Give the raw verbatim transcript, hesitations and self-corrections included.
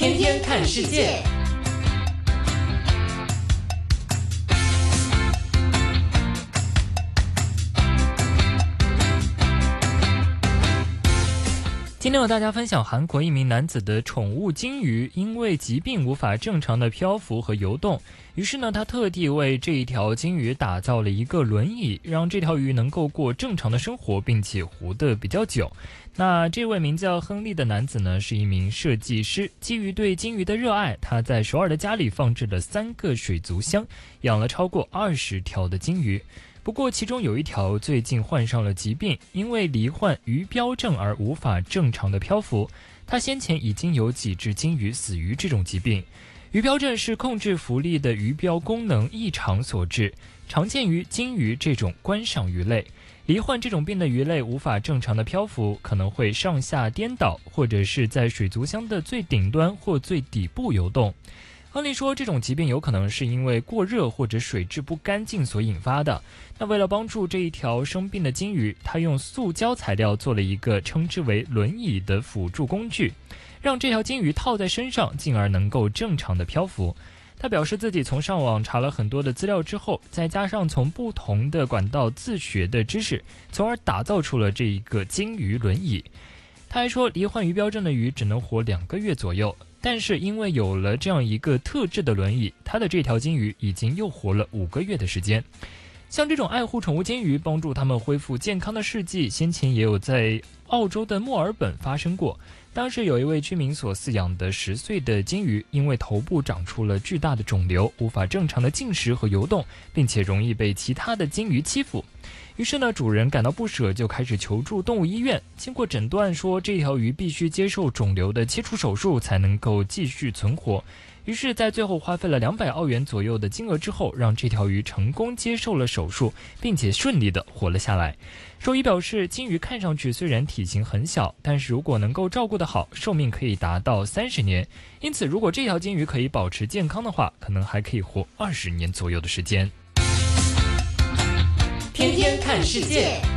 天天看世界。今天和大家分享韩国一名男子的宠物金鱼因为疾病无法正常的漂浮和游动，于是呢他特地为这一条金鱼打造了一个轮椅，让这条鱼能够过正常的生活，并且活得比较久。那这位名叫亨利的男子呢是一名设计师，基于对金鱼的热爱，他在首尔的家里放置了三个水族箱，养了超过二十条的金鱼。不过其中有一条最近患上了疾病，因为罹患鱼标症而无法正常的漂浮。他先前已经有几只金鱼死于这种疾病。鱼标症是控制浮力的鱼标功能异常所致，常见于金鱼这种观赏鱼类。罹患这种病的鱼类无法正常的漂浮，可能会上下颠倒，或者是在水族箱的最顶端或最底部游动。亨利说，这种疾病有可能是因为过热或者水质不干净所引发的。那为了帮助这一条生病的金鱼，他用塑胶材料做了一个称之为轮椅的辅助工具，让这条金鱼套在身上，进而能够正常的漂浮。他表示自己从上网查了很多的资料之后，再加上从不同的管道自学的知识，从而打造出了这一个金鱼轮椅。他还说，罹患鱼标症的鱼只能活两个月左右，但是因为有了这样一个特制的轮椅，他的这条金鱼已经又活了五个月的时间。像这种爱护宠物金鱼，帮助它们恢复健康的事迹，先前也有在澳洲的墨尔本发生过。当时有一位居民所饲养的十岁的金鱼，因为头部长出了巨大的肿瘤，无法正常的进食和游动，并且容易被其他的金鱼欺负。于是呢，主人感到不舍，就开始求助动物医院。经过诊断说，这条鱼必须接受肿瘤的切除手术才能够继续存活。于是在最后花费了两百澳元左右的金额之后，让这条鱼成功接受了手术，并且顺利的活了下来。兽医表示，金鱼看上去虽然体型很小，但是如果能够照顾得好，寿命可以达到三十年。因此如果这条金鱼可以保持健康的话，可能还可以活二十年左右的时间。 天天看世界。